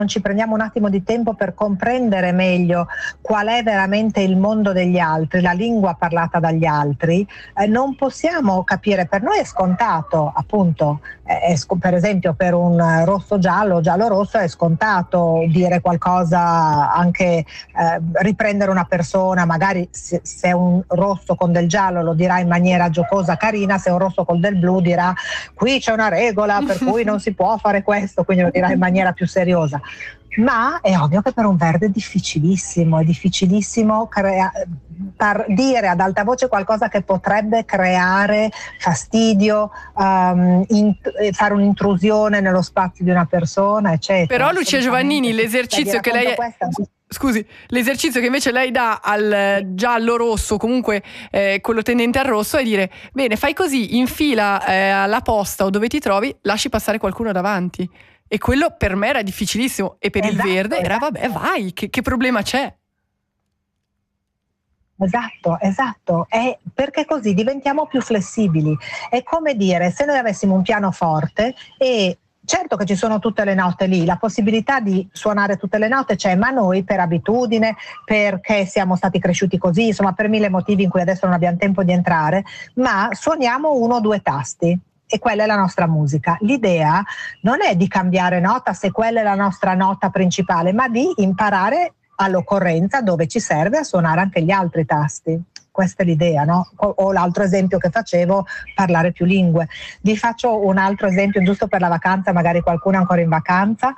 ci prendiamo un attimo di tempo per comprendere meglio qual è veramente il mondo degli altri, la lingua parlata dagli altri, non possiamo capire. Per noi è scontato, appunto, per esempio per un rosso-giallo, giallo-rosso è scontato dire qualcosa, anche riprendere una persona, magari se è un rosso con del giallo lo dirà in maniera giocosa, carina, se è un rosso con del blu dirà qui c'è una regola per cui non si può fare questo, quindi lo dirà in maniera più seriosa. Ma è ovvio che per un verde è difficilissimo dire ad alta voce qualcosa che potrebbe creare fastidio, fare un'intrusione nello spazio di una persona, eccetera. Però Lucia Giovannini, l'esercizio che lei l'esercizio che invece lei dà al giallo rosso, comunque quello tendente al rosso, è dire: bene, fai così, in fila alla posta o dove ti trovi, lasci passare qualcuno davanti. E quello per me era difficilissimo, e per il verde era vabbè, vai, che problema c'è? Esatto, è perché così diventiamo più flessibili. È come dire, se noi avessimo un pianoforte e certo che ci sono tutte le note lì, la possibilità di suonare tutte le note c'è, ma noi per abitudine, perché siamo stati cresciuti così, insomma per mille motivi in cui adesso non abbiamo tempo di entrare, ma suoniamo 1 o 2 tasti. E quella è la nostra musica. L'idea non è di cambiare nota se quella è la nostra nota principale, ma di imparare all'occorrenza, dove ci serve, a suonare anche gli altri tasti. Questa è l'idea, no? O l'altro esempio che facevo, parlare più lingue. Vi faccio un altro esempio giusto per la vacanza, magari qualcuno è ancora in vacanza.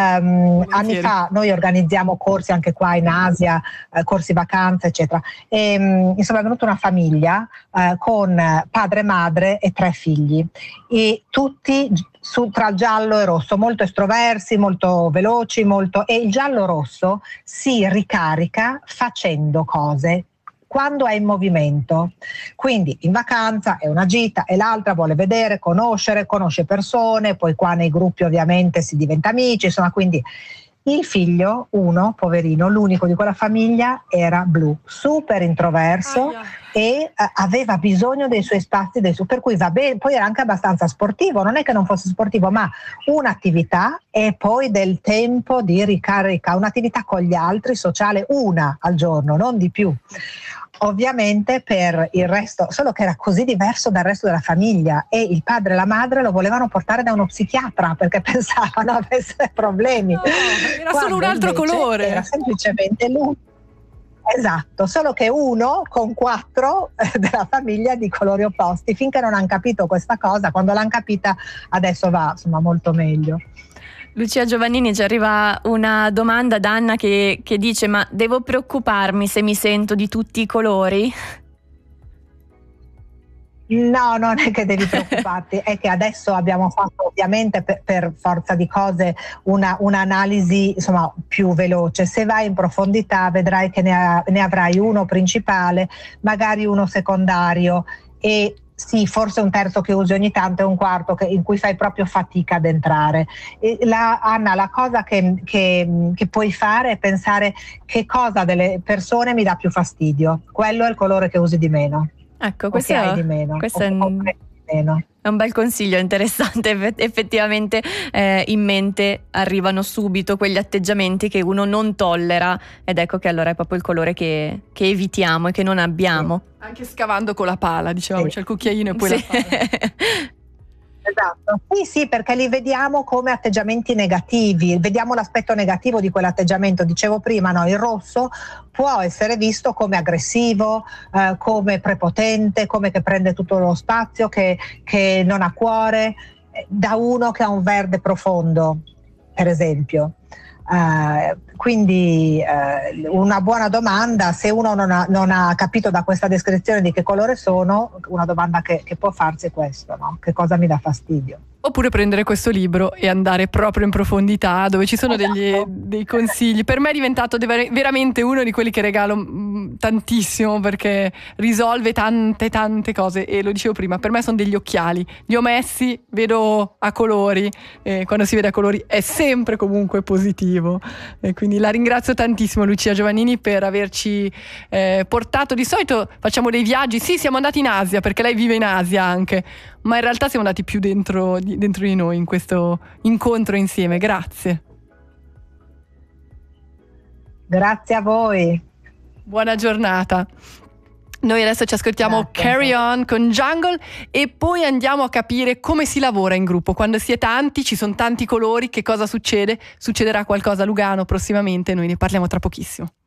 Anni fa noi organizziamo corsi anche qua in Asia, corsi vacanza eccetera, e insomma è venuta una famiglia con padre, madre e 3 figli, e tutti tra giallo e rosso, molto estroversi, molto veloci, e il giallo rosso si ricarica facendo cose quando è in movimento. Quindi in vacanza è una gita e l'altra vuole vedere, conosce persone, poi qua nei gruppi ovviamente si diventa amici, insomma. Quindi il figlio, uno, poverino, l'unico di quella famiglia, era blu, super introverso e aveva bisogno dei suoi spazi, per cui va bene. Poi era anche abbastanza sportivo, non è che non fosse sportivo, ma un'attività e poi del tempo di ricarica, un'attività con gli altri, sociale, 1 al giorno, non di più. Ovviamente per il resto, solo che era così diverso dal resto della famiglia, e il padre e la madre lo volevano portare da uno psichiatra perché pensavano avesse problemi. No, era solo un altro colore. Era semplicemente lui. Esatto, solo che uno con 4 della famiglia di colori opposti. Finché non hanno capito questa cosa, quando l'hanno capita adesso va insomma molto meglio. Lucia Giovannini, ci arriva una domanda da Anna che dice: ma devo preoccuparmi se mi sento di tutti i colori? No, non è che devi preoccuparti, è che adesso abbiamo fatto ovviamente per forza di cose un'analisi insomma più veloce. Se vai in profondità vedrai che ne avrai uno principale, magari uno secondario, e sì, forse un terzo che usi ogni tanto e un quarto in cui fai proprio fatica ad entrare. Anna, la cosa che puoi fare è pensare che cosa delle persone mi dà più fastidio. Quello è il colore che usi di meno. Ecco, questo è un bel consiglio, interessante. Effettivamente in mente arrivano subito quegli atteggiamenti che uno non tollera, ed ecco che allora è proprio il colore che evitiamo e che non abbiamo. Anche scavando con la pala, dicevamo, c'è il cucchiaino e poi la pala. Esatto, sì, perché li vediamo come atteggiamenti negativi, vediamo l'aspetto negativo di quell'atteggiamento. Dicevo prima, no, il rosso può essere visto come aggressivo, come prepotente, come che prende tutto lo spazio, che non ha cuore, da uno che ha un verde profondo, per esempio. Quindi una buona domanda, se uno non ha capito da questa descrizione di che colore sono, una domanda che può farsi è questo, no? Che cosa mi dà fastidio? Oppure prendere questo libro e andare proprio in profondità, dove ci sono dei consigli. Per me è diventato veramente uno di quelli che regalo tantissimo, perché risolve tante cose. E lo dicevo prima, per me sono degli occhiali. Li ho messi, vedo a colori, e quando si vede a colori è sempre comunque positivo. E quindi la ringrazio tantissimo, Lucia Giovannini, per averci portato. Di solito facciamo dei viaggi, sì, siamo andati in Asia perché lei vive in Asia anche, ma in realtà siamo andati più dentro di noi in questo incontro insieme. Grazie. Grazie a voi. Buona giornata. Noi adesso ci ascoltiamo Carry On con Jungle e poi andiamo a capire come si lavora in gruppo. Quando si è tanti, ci sono tanti colori, che cosa succede? Succederà qualcosa a Lugano prossimamente, noi ne parliamo tra pochissimo.